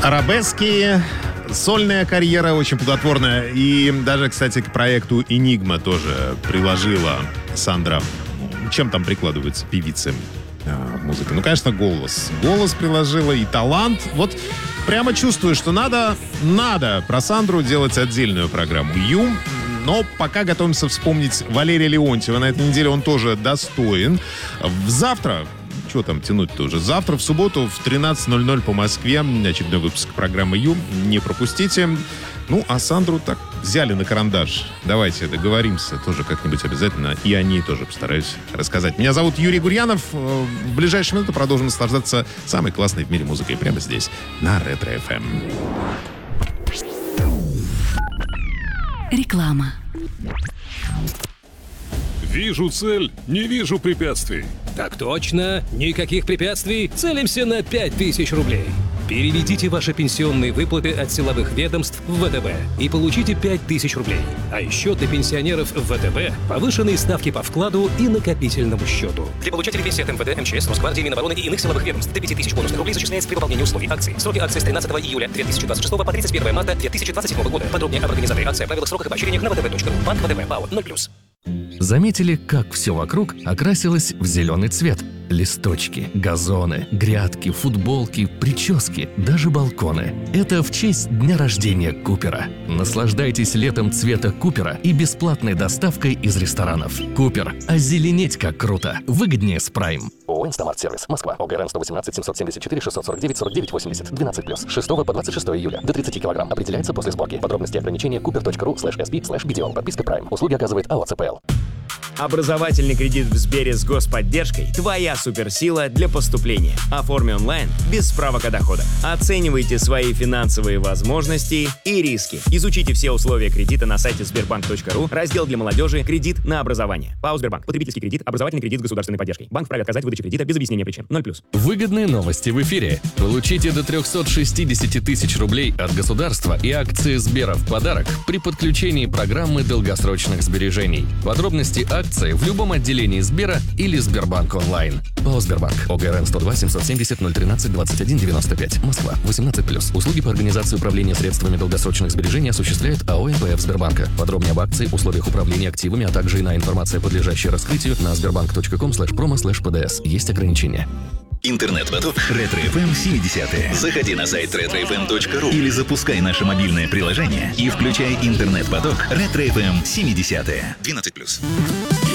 Арабески, сольная карьера очень плодотворная. И даже, кстати, к проекту «Энигма» тоже приложила Сандра. Чем там прикладываются певицы в музыке? Ну, конечно, голос. Голос приложила и талант. Вот прямо чувствую, что надо про Сандру делать отдельную программу. Но пока готовимся вспомнить Валерия Леонтьева. На этой неделе он тоже достоин. Завтра... Чего там тянуть-то уже? Завтра, в субботу, в 13:00 по Москве очередной выпуск программы «Ю». Не пропустите. Ну, а Сандру так взяли на карандаш. Давайте договоримся тоже как-нибудь обязательно. И о ней тоже постараюсь рассказать. Меня зовут Юрий Гурьянов. В ближайшие минуты продолжим наслаждаться самой классной в мире музыкой прямо здесь, на Ретро-ФМ. Реклама. Вижу цель, не вижу препятствий. Так точно, никаких препятствий, целимся на 5000 рублей. Переведите ваши пенсионные выплаты от силовых ведомств в ВТБ и получите 5000 рублей. А еще для пенсионеров в ВТБ повышенные ставки по вкладу и накопительному счету. Для получателей пенсии от МВД, МЧС, Росгвардии, Минобороны и иных силовых ведомств до 5000 бонусных рублей зачисляется при выполнении условий акций. Сроки акции с 13 июля 2026 по 31 марта 2027 года. Подробнее об организации акции, о правилах, сроках и поощрениях на vtb.ru. Банк ВТБ, ПАО 0+. Заметили, как все вокруг окрасилось в зеленый цвет? Листочки, газоны, грядки, футболки, прически, даже балконы. Это в честь дня рождения Купера. Наслаждайтесь летом цвета Купера и бесплатной доставкой из ресторанов. Купер. Озеленеть как круто. Выгоднее с Прайм. ООО «Инстамарт-сервис», Москва. ОГРН 118 774 649 49 80 12+. 6 по 26 июля. До 30 килограмм. Определяется после сборки. Подробности и ограничения cooper.ru/sb/bdo. Подписка Prime. Услуги оказывает АО «ЦПЛ». Образовательный кредит в Сбере с господдержкой – твоя суперсила для поступления. Оформи онлайн, без справок о доходах. Оценивайте свои финансовые возможности и риски. Изучите все условия кредита на сайте sberbank.ru, раздел для молодежи «Кредит на образование». ПАО «Сбербанк». Потребительский кредит, образовательный кредит с государственной поддержкой. Банк вправе отказать в выдаче кредита без объяснения причин. 0+. Выгодные новости в эфире. Получите до 360 тысяч рублей от государства и акции Сбера в подарок при подключении программы долгосрочных сбережений. Подробности акции в любом отделении Сбера или Сбербанк онлайн. ПАО «Сбербанк». ОГРН 102 770 013 21 95. Москва. 18+. Услуги по организации управления средствами долгосрочных сбережений осуществляет АО НПФ Сбербанка. Подробнее об акции, условиях управления активами, а также иная информация, подлежащая раскрытию, на sberbank.com/promo/pds. Есть ограничения. Интернет-поток Ретро-ФМ 70-е. Заходи на сайт retrofm.ru или запускай наше мобильное приложение и включай интернет-поток Ретро-ФМ 70-е. 12+.